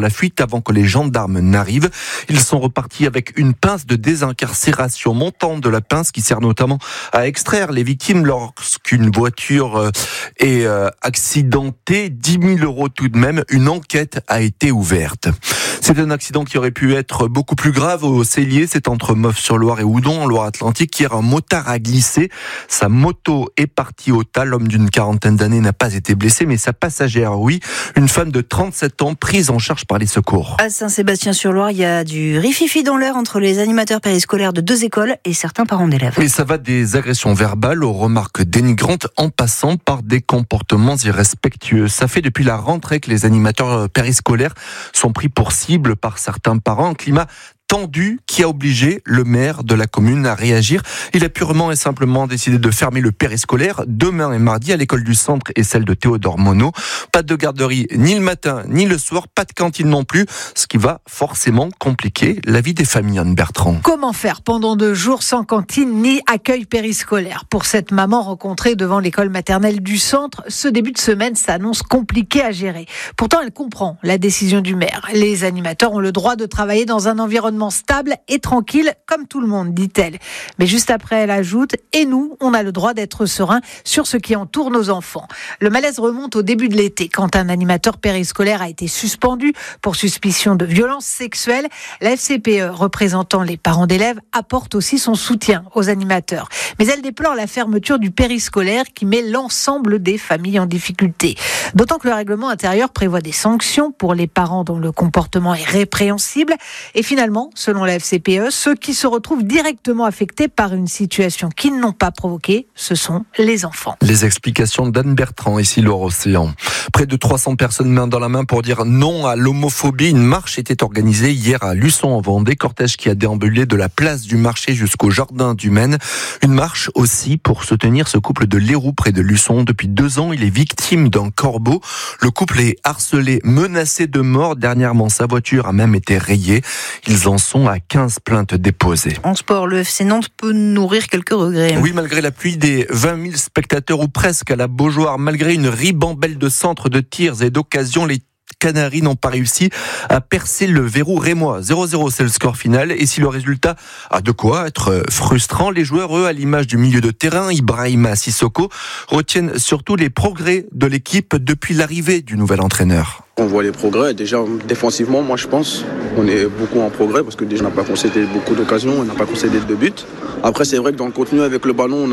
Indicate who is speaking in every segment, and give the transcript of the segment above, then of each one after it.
Speaker 1: la fuite avant que les gendarmes n'arrivent. Ils sont repartis avec une pince de désincarcération montante de la pince qui sert notamment à extraire les victimes lorsqu'une voiture est accidentée. 10 000 € tout de même. Une enquête a été ouverte. C'est un accident qui aurait pu être beaucoup plus grave au Cellier. C'est entre Meaux-sur-Loire et Houdon, en Loire-Atlantique. Hier, un motard a glissé. Sa moto est partie au tas. L'homme d'une quarantaine d'années n'a pas été blessé, mais sa passagère, oui. Une femme de 37 ans prise en charge par les secours.
Speaker 2: À Saint-Sébastien-sur-Loire, il y a du rififi dans l'air entre les animateurs périscolaires de 2 écoles et certains parents d'élèves.
Speaker 1: Et ça va des agressions verbales aux remarques dénigrantes en passant par des comportements irrespectueux. Ça fait depuis la rentrée que les animateurs périscolaires sont pris pour cible par certains parents. Un climat tendu qui a obligé le maire de la commune à réagir. Il a purement et simplement décidé de fermer le périscolaire demain et mardi à l'école du centre et celle de Théodore Monod. Pas de garderie ni le matin ni le soir, pas de cantine non plus, ce qui va forcément compliquer la vie des familles, Anne Bertrand.
Speaker 3: Comment faire pendant 2 jours sans cantine ni accueil périscolaire? Pour cette maman rencontrée devant l'école maternelle du centre, ce début de semaine s'annonce compliqué à gérer. Pourtant, elle comprend la décision du maire. Les animateurs ont le droit de travailler dans un environnement stable et tranquille, comme tout le monde, dit-elle. Mais juste après, elle ajoute « Et nous, on a le droit d'être serein sur ce qui entoure nos enfants ». Le malaise remonte au début de l'été, quand un animateur périscolaire a été suspendu pour suspicion de violence sexuelle. La FCPE, représentant les parents d'élèves, apporte aussi son soutien aux animateurs. Mais elle déplore la fermeture du périscolaire qui met l'ensemble des familles en difficulté. D'autant que le règlement intérieur prévoit des sanctions pour les parents dont le comportement est répréhensible. Et finalement, selon la FCPE, ceux qui se retrouvent directement affectés par une situation qu'ils n'ont pas provoquée, ce sont les enfants.
Speaker 1: Les explications d'Anne Bertrand, ici l'Océan. Près de 300 personnes main dans la main pour dire non à l'homophobie. Une marche était organisée hier à Luçon en Vendée, cortège qui a déambulé de la place du marché jusqu'au jardin du Maine. Une marche aussi pour soutenir ce couple de Léroux près de Luçon. Depuis 2 ans, il est victime d'un corbeau. Le couple est harcelé, menacé de mort. Dernièrement, sa voiture a même été rayée. Ils en sont à 15 plaintes déposées.
Speaker 2: En sport, le FC Nantes peut nourrir quelques regrets.
Speaker 1: Oui, malgré la pluie des 20 000 spectateurs ou presque à la Beaujoire, malgré une ribambelle de centres de tirs et d'occasions, les Canaries n'ont pas réussi à percer le verrou rémois. 0-0, c'est le score final. Et si le résultat a de quoi être frustrant, les joueurs, eux, à l'image du milieu de terrain, Ibrahima Sissoko, retiennent surtout les progrès de l'équipe depuis l'arrivée du nouvel entraîneur.
Speaker 4: On voit les progrès. Déjà, défensivement, moi, je pense on est beaucoup en progrès parce que déjà, on n'a pas concédé beaucoup d'occasions, on n'a pas concédé de buts. Après, c'est vrai que dans le contenu, avec le ballon,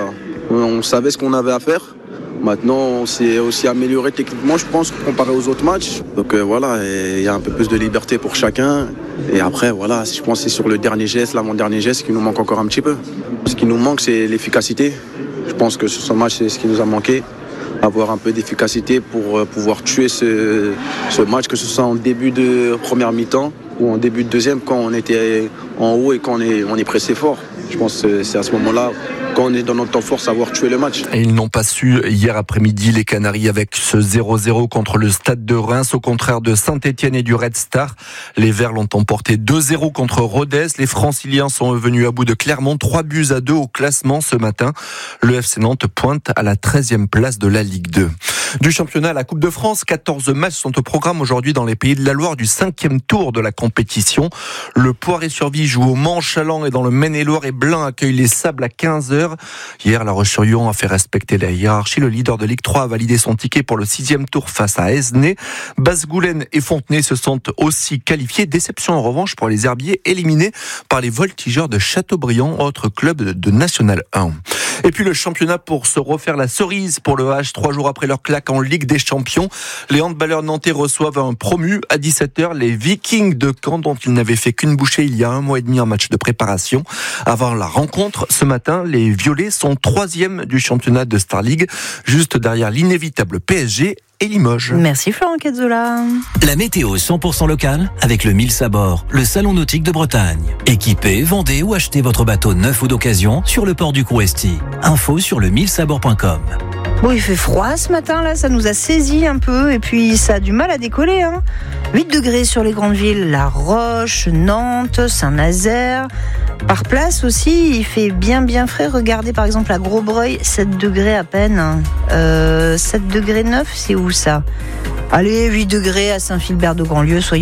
Speaker 4: on savait ce qu'on avait à faire. Maintenant, on s'est aussi amélioré techniquement, je pense, comparé aux autres matchs. Donc voilà, il y a un peu plus de liberté pour chacun. Et après, voilà, je pense que c'est sur le dernier geste, l'avant-dernier geste, qui nous manque encore un petit peu. Ce qui nous manque, c'est l'efficacité. Je pense que sur ce match, c'est ce qui nous a manqué. Avoir un peu d'efficacité pour pouvoir tuer ce match, que ce soit en début de première mi-temps ou en début de deuxième, quand on était en haut et quand on est pressé fort. Je pense que c'est à ce moment-là, quand on est dans notre temps fort, savoir tuer le match.
Speaker 1: Et ils n'ont pas su hier après-midi, les Canaries, avec ce 0-0 contre le Stade de Reims, au contraire de Saint-Etienne et du Red Star. Les Verts l'ont emporté 2-0 contre Rodez. Les Franciliens sont venus à bout de Clermont, 3-2 au classement ce matin. Le FC Nantes pointe à la 13e place de la Ligue 2. Du championnat à la Coupe de France, 14 matchs sont au programme aujourd'hui dans les Pays de la Loire du 5e tour de la compétition. Le Poiré-sur-Vie joue au Mans-Chaland et dans le Maine-et-Loire et Blain accueille les Sables à 15h. Hier, La Roche-sur-Yon a fait respecter la hiérarchie. Le leader de Ligue 3 a validé son ticket pour le 6e tour face à Esnay. Basse-Goulaine et Fontenay se sont aussi qualifiés. Déception en revanche pour les Herbiers, éliminés par les Voltigeurs de Châteaubriand, autre club de National 1. Et puis le championnat pour se refaire la cerise pour le H, 3 jours après leur claque en Ligue des Champions. Les handballeurs nantais reçoivent un promu à 17h, les Vikings de Caen, dont ils n'avaient fait qu'une bouchée il y a 1 mois et demi en match de préparation. Avant la rencontre, ce matin, les Violets sont 3e du championnat de Star League, juste derrière l'inévitable PSG et Limoges.
Speaker 2: Merci Florent Cazzola.
Speaker 5: La météo 100% locale avec le 1000 Sabord, le salon nautique de Bretagne. Équipez, vendez ou achetez votre bateau neuf ou d'occasion sur le port du Couesti. Info sur le 1000sabord.com.
Speaker 2: Bon, il fait froid ce matin, là, ça nous a saisi un peu, et puis ça a du mal à décoller, hein. 8 degrés sur les grandes villes, La Roche, Nantes, Saint-Nazaire. Par place aussi, il fait bien frais. Regardez par exemple à Grosbreuil, 7 degrés à peine. 7 degrés 9, c'est où ça ? Allez, 8 degrés à Saint-Philbert de Grandlieu, soyons